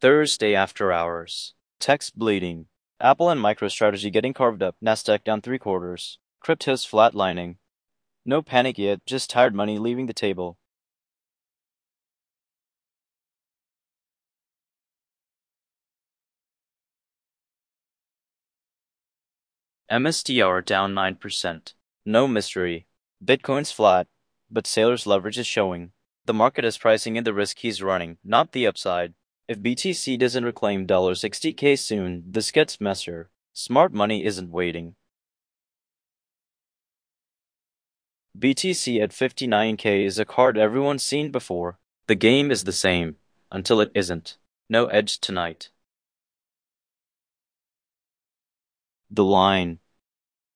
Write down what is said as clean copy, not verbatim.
Thursday after hours. Text bleeding. Apple and MicroStrategy getting carved up. Nasdaq down 3/4. Cryptos flatlining. No panic yet, just tired money leaving the table. MSTR down 9%. No mystery. Bitcoin's flat, but Saylor's leverage is showing. The market is pricing in the risk he's running, not the upside. If BTC doesn't reclaim $60K soon, this gets messier. Smart money isn't waiting. BTC at 59K is a card everyone's seen before. The game is the same, until it isn't. No edge tonight. The line.